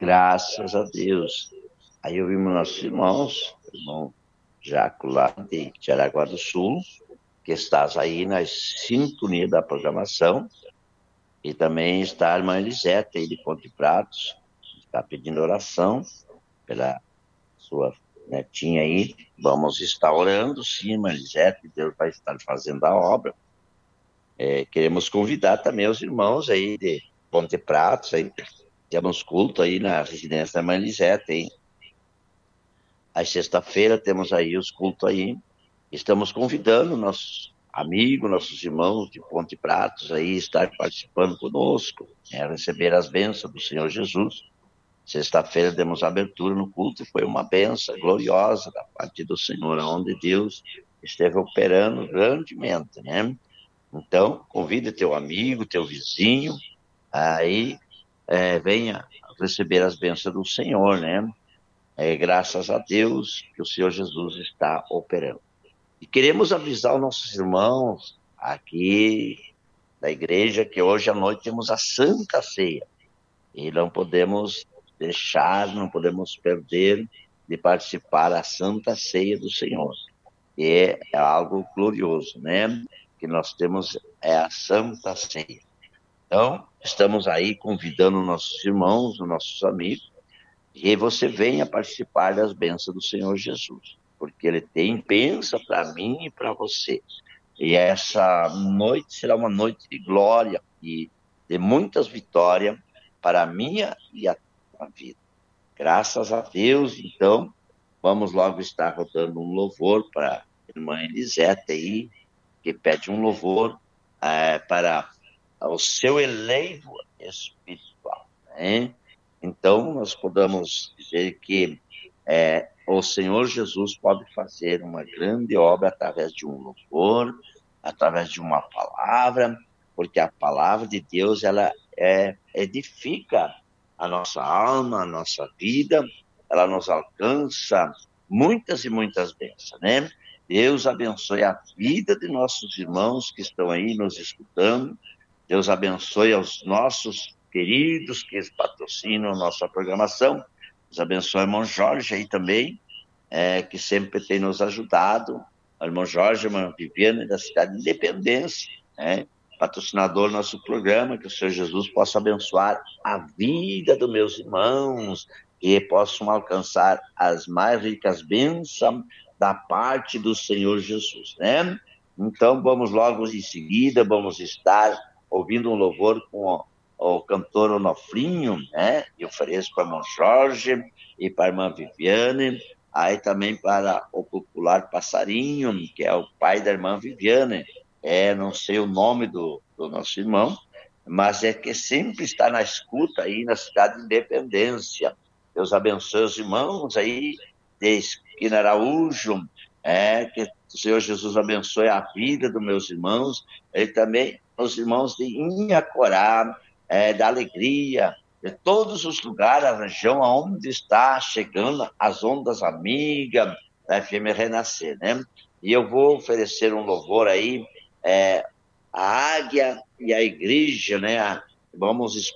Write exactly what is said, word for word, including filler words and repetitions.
Graças a Deus. Aí ouvimos nossos irmãos, o irmão Jaco lá de Jaraguá do Sul, que estás aí na sintonia da programação, e também está a irmã Elisete aí de Ponte Pratos, está pedindo oração pela sua netinha aí. Vamos estar orando, sim, irmã Elisete, Deus vai estar fazendo a obra. É, queremos convidar também os irmãos aí de Ponte Pratos, aí, temos culto aí na residência da irmã Elisete, hein? Às sexta-feira temos aí os cultos aí. Estamos convidando nossos amigos, nossos irmãos de Ponte Pratos aí estar participando conosco, né, receber as bênçãos do Senhor Jesus. Sexta-feira demos abertura no culto e foi uma bênção gloriosa da parte do Senhor, onde Deus esteve operando grandemente, né? Então, convida teu amigo, teu vizinho, aí é, venha receber as bênçãos do Senhor, né? É, graças a Deus que o Senhor Jesus está operando. E queremos avisar os nossos irmãos aqui da igreja que hoje à noite temos a Santa Ceia. E não podemos deixar, não podemos perder de participar da Santa Ceia do Senhor. E é, é algo glorioso, né? Que nós temos é a Santa Ceia. Então, estamos aí convidando nossos irmãos, os nossos amigos, e você venha participar das bênçãos do Senhor Jesus, porque Ele tem bênção para mim e para você. E essa noite será uma noite de glória e de muitas vitórias para a minha e a tua vida. Graças a Deus, então, vamos logo estar rodando um louvor para a irmã Elisete aí, que pede um louvor é, para o seu elevo espiritual, né? Então, nós podemos dizer que é, o Senhor Jesus pode fazer uma grande obra através de um louvor, através de uma palavra, porque a palavra de Deus, ela é, edifica a nossa alma, a nossa vida, ela nos alcança muitas e muitas bênçãos, né? Deus abençoe a vida de nossos irmãos que estão aí nos escutando. Deus abençoe aos nossos queridos que patrocinam a nossa programação. Deus abençoe o irmão Jorge aí também, é, que sempre tem nos ajudado. O irmão Jorge, a irmã Viviane, da cidade de Independência, né? Patrocinador do nosso programa, que o Senhor Jesus possa abençoar a vida dos meus irmãos, que possam alcançar as mais ricas bênçãos da parte do Senhor Jesus, né? Então, vamos logo em seguida, vamos estar ouvindo um louvor com o, o cantor Onofrinho, né? E ofereço para o irmão Jorge e para a irmã Viviane, aí também para o popular Passarinho, que é o pai da irmã Viviane. É, não sei o nome do, do nosso irmão, mas é que sempre está na escuta aí na cidade de Independência. Deus abençoe os irmãos aí de Esquina Araújo, é, que o Senhor Jesus abençoe a vida dos meus irmãos, e também os irmãos de Inhacorá, é, da Alegria, de todos os lugares, a região onde está chegando as ondas amigas da F M Renascer, né? E eu vou oferecer um louvor aí, é, a águia e a igreja, né? Vamos